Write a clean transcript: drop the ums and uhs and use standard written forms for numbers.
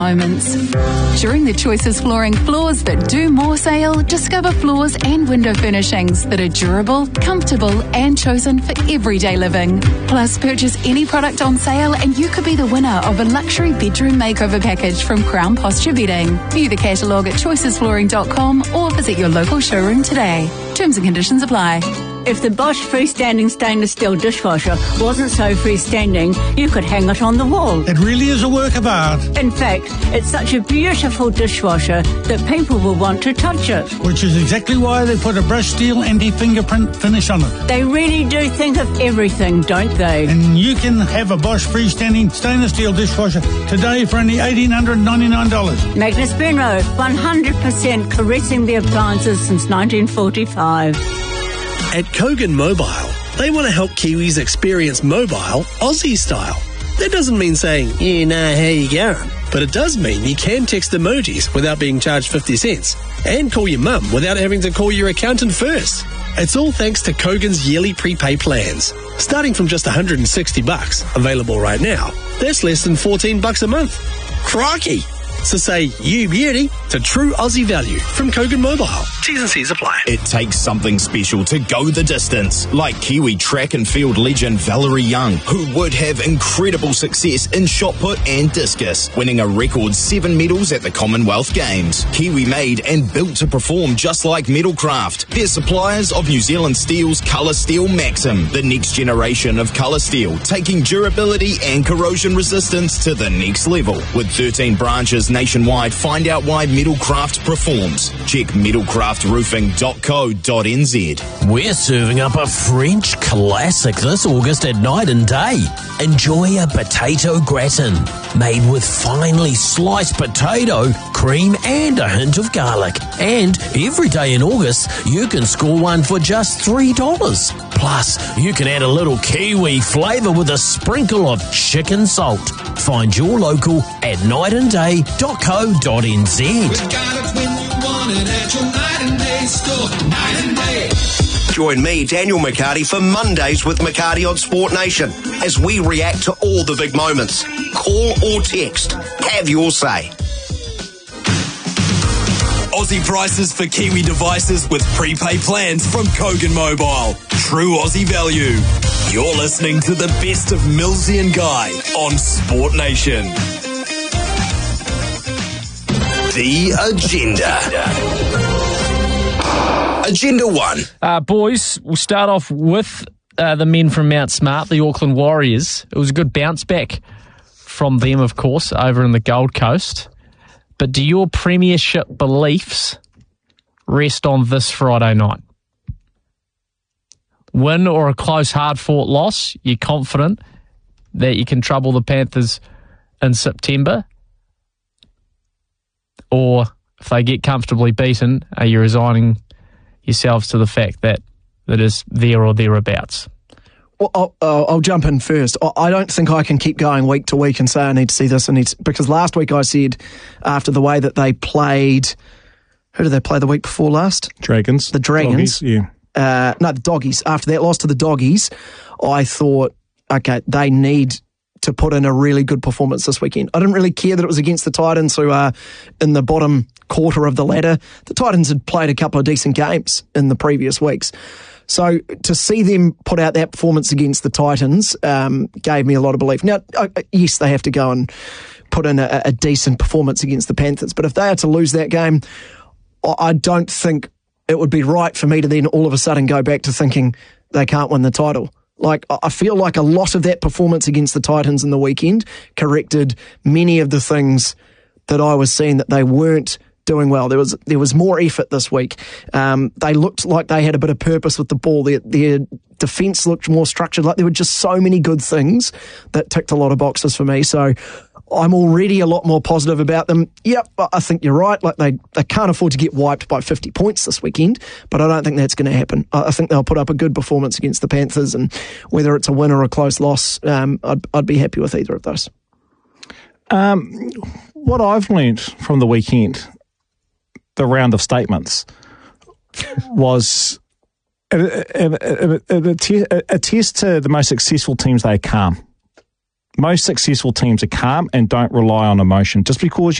moments. During the Choices Flooring Floors That Do More sale, discover floors and window furnishings that are durable, comfortable and chosen for everyday living. Plus, purchase any product on sale and you could be the winner of a luxury bedroom makeover package from Crown Posture Bedding. View the catalogue at choicesflooring.com or visit your local showroom today. Terms and conditions apply. If the Bosch freestanding stainless steel dishwasher wasn't so freestanding, you could hang it on the wall. It really is a work of art. In fact, it's such a beautiful dishwasher that people will want to touch it. Which is exactly why they put a brushed steel anti-fingerprint finish on it. They really do think of everything, don't they? And you can have a Bosch freestanding stainless steel dishwasher today for only $1,899. Magnus Benro, 100% caressing the appliances since 1945. At Kogan Mobile, they want to help Kiwis experience mobile Aussie style. That doesn't mean saying, you know how you going, but it does mean you can text emojis without being charged 50 cents and call your mum without having to call your accountant first. It's all thanks to Kogan's yearly prepay plans. Starting from just $160, available right now, that's less than $14 a month. Crikey! So say you beauty to true Aussie value from Kogan Mobile. T's and C's apply. It takes something special to go the distance, like Kiwi track and field legend Valerie Young, who would have incredible success in shot put and discus, winning a record 7 medals at the Commonwealth Games. Kiwi made and built to perform just like Metalcraft. They're suppliers of New Zealand Steel's Colour Steel Maxim, the next generation of colour steel, taking durability and corrosion resistance to the next level. With 13 branches nationwide, find out why Metalcraft performs. Check metalcraftroofing.co.nz. We're serving up a French classic this August at Night and Day. Enjoy a potato gratin made with finely sliced potato, cream and a hint of garlic. And every day in August, you can score one for just $3. Plus, you can add a little Kiwi flavour with a sprinkle of chicken salt. Find your local at nightandday.co.nz. We got it when you want it at your Night and Day store. Night and Day. Join me, Daniel McCarty, for Mondays with McCarty on Sport Nation as we react to all the big moments. Call or text. Have your say. Aussie prices for Kiwi devices with prepay plans from Kogan Mobile. True Aussie value. You're listening to the best of Millsy and Guy on Sport Nation. The Agenda. Agenda 1. Boys, we'll start off with the men from Mount Smart, the Auckland Warriors. It was a good bounce back from them, of course, over in the Gold Coast. But do your premiership beliefs rest on this Friday night? Win or a close, hard-fought loss, you're confident that you can trouble the Panthers in September? Or if they get comfortably beaten, are you resigning yourselves to the fact that it is there or thereabouts? Well, I'll jump in first. I don't think I can keep going week to week and say I need to see this because last week I said after the way that they played, who did they play the week before last? Dragons. The Dragons. Doggies, yeah. No, the Doggies. After that loss to the Doggies, I thought, okay, they need to put in a really good performance this weekend. I didn't really care that it was against the Titans, who are in the bottom quarter of the ladder. The Titans had played a couple of decent games in the previous weeks. So to see them put out that performance against the Titans gave me a lot of belief. Now, yes, they have to go and put in a decent performance against the Panthers, but if they are to lose that game, I don't think it would be right for me to then all of a sudden go back to thinking they can't win the title. Like, I feel like a lot of that performance against the Titans in the weekend corrected many of the things that I was seeing that they weren't doing well. There was more effort this week. They looked like they had a bit of purpose with the ball. Their defence looked more structured. Like, there were just so many good things that ticked a lot of boxes for me. So I'm already a lot more positive about them. Yep, I think you're right. Like, they can't afford to get wiped by 50 points this weekend, but I don't think that's going to happen. I think they'll put up a good performance against the Panthers, and whether it's a win or a close loss, I'd be happy with either of those. What I've learned from the weekend, the round of statements, was a test to the most successful teams. They are calm. Most successful teams are calm and don't rely on emotion. Just because